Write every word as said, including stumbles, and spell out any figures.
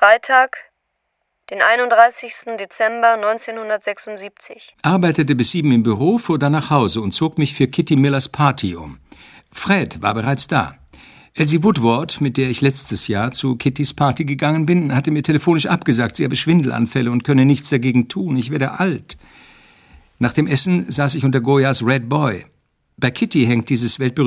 Freitag, den einunddreißigsten Dezember neunzehnhundertsechsundsiebzig. Arbeitete bis sieben im Büro, fuhr dann nach Hause und zog mich für Kitty Millers Party um. Fred war bereits da. Elsie Woodward, mit der ich letztes Jahr zu Kittys Party gegangen bin, hatte mir telefonisch abgesagt, sie habe Schwindelanfälle und könne nichts dagegen tun. Ich werde alt. Nach dem Essen saß ich unter Goyas Red Boy. Bei Kitty hängt dieses weltberühmte